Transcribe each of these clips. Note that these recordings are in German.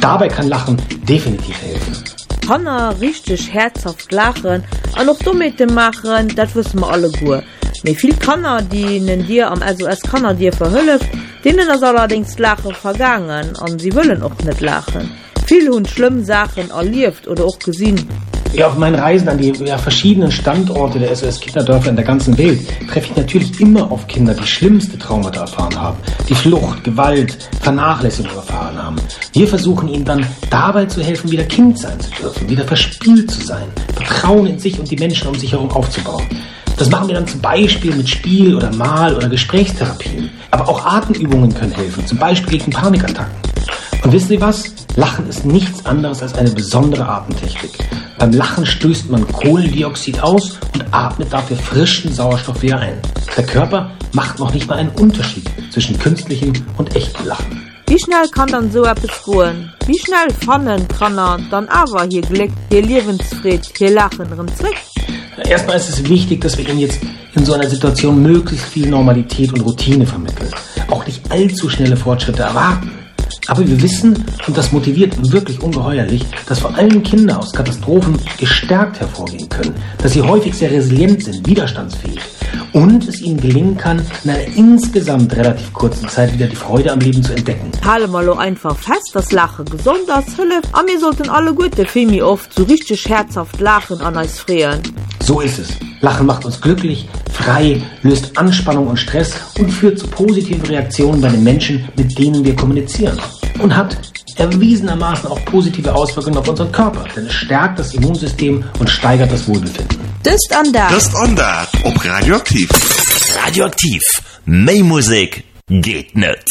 dabei kann Lachen definitiv helfen. Hanna richtig herzhaft lachen und auch Dummheiten machen, das wissen wir alle gut. Wie viel Kanner, die dir am SOS Kanner dir verhüllt, denen ist allerdings Lachen vergangen und sie wollen auch nicht lachen. Viele haben schlimme Sachen erlebt oder auch gesehen. Ja, auf meinen Reisen an die verschiedenen Standorte der SOS-Kinderdörfer in der ganzen Welt treffe ich natürlich immer auf Kinder, die schlimmste Traumata erfahren haben, die Flucht, Gewalt, Vernachlässigung erfahren haben. Wir versuchen ihnen dann dabei zu helfen, wieder Kind sein zu dürfen, wieder verspielt zu sein, Vertrauen in sich und die Menschen um sich herum aufzubauen. Das machen wir dann zum Beispiel mit Spiel- oder Mal- oder Gesprächstherapien. Aber auch Atemübungen können helfen, zum Beispiel gegen Panikattacken. Und wissen Sie was? Lachen ist nichts anderes als eine besondere Atemtechnik. Beim Lachen stößt man Kohlendioxid aus und atmet dafür frischen Sauerstoff wieder ein. Der Körper macht noch nicht mal einen Unterschied zwischen künstlichem und echtem Lachen. Wie schnell kann dann so etwas gehen? Wie schnell fangen kann er dann aber hier Glück, hier Lebensfried, hier Lachen zurück? Erstmal ist es wichtig, dass wir Ihnen jetzt in so einer Situation möglichst viel Normalität und Routine vermitteln. Auch nicht allzu schnelle Fortschritte erwarten. Aber wir wissen, und das motiviert wirklich ungeheuerlich, dass vor allem Kinder aus Katastrophen gestärkt hervorgehen können, dass sie häufig sehr resilient sind, widerstandsfähig und es ihnen gelingen kann, in einer insgesamt relativ kurzen Zeit wieder die Freude am Leben zu entdecken. Halten wir nur einfach fest, dass Lachen besonders hilft, aber wir sollten alle gute Filme oft so richtig herzhaft lachen an uns frieren. So ist es. Lachen macht uns glücklich, frei, löst Anspannung und Stress und führt zu positiven Reaktionen bei den Menschen, mit denen wir kommunizieren. Und hat erwiesenermaßen auch positive Auswirkungen auf unseren Körper, denn es stärkt das Immunsystem und steigert das Wohlbefinden. Das ist Andert ob Radioaktiv. Radioaktiv. Mehr Musik geht nicht.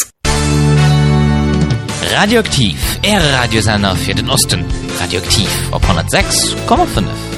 Radioaktiv. Radiosender für den Osten. Radioaktiv auf 106,5.